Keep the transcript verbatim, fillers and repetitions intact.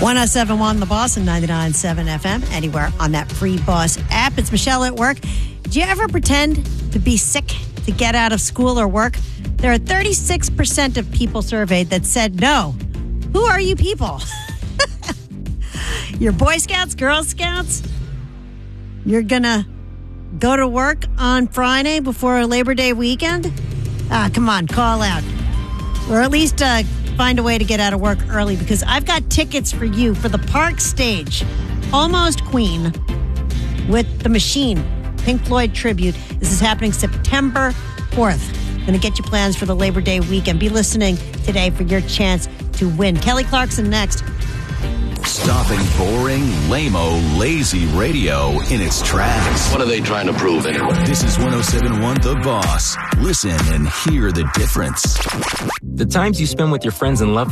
one oh seven point one The Boss and ninety-nine point seven F M, anywhere on that free Boss app. It's Michelle at work. Do you ever pretend to be sick to get out of school or work? There are thirty-six percent of people surveyed that said no. Who are you people? You're Boy Scouts, Girl Scouts? You're gonna go to work on Friday before Labor Day weekend? Ah, come on, call out. Or at least uh, find a way to get out of work early, because I've got tickets for you for the Park Stage, Almost Queen with The Machine, Pink Floyd tribute. This is happening September fourth. Going to get you plans for the Labor Day weekend. Be listening today for your chance to win. Kelly Clarkson next. Stopping boring, lame-o, lazy radio in its tracks. What are they trying to prove anyway? This is one oh seven point one The Boss. Listen and hear the difference. The times you spend with your friends and loved